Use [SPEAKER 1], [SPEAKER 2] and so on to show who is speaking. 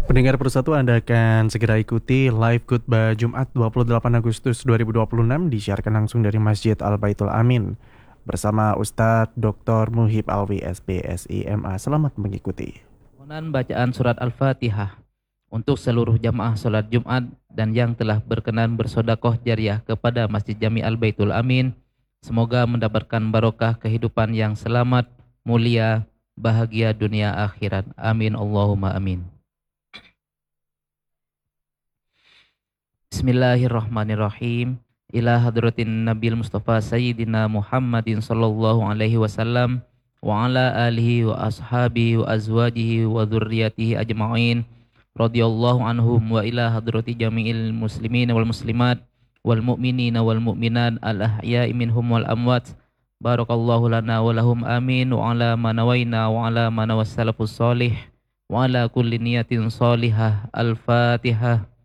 [SPEAKER 1] Pendengar Persatu, Anda akan segera ikuti live khutbah Jumat 28 Agustus 2026 disiarkan langsung dari Masjid Al-Baitul Amin bersama Ustadz Dr. Muhib Alwi SPSI MA. Selamat mengikuti.
[SPEAKER 2] Permohonan bacaan surat Al-Fatihah untuk seluruh jamaah sholat Jumat dan yang telah berkenan bersodakoh jariah kepada Masjid Jami Al-Baitul Amin. Semoga mendapatkan barokah kehidupan yang selamat, mulia, bahagia dunia akhirat. Amin Allahumma amin. Bismillahirrahmanirrahim. Ila hadratin Nabil Mustafa Sayyidina Muhammadin sallallahu alaihi wasallam wa ala alihi wa ashabihi wa azwajihi wa dhurriyyatihi ajma'in radhiyallahu anhum wa ila hadrati jami'il muslimin wal muslimat wal mu'minina wal mu'minat al ahya'i minhum wal amwat. Barakallahu lana wa lahum amin wa ala manawaina wa ala manawas salafus salih wa ala kulli niyatin salihah. Al-Fatihah.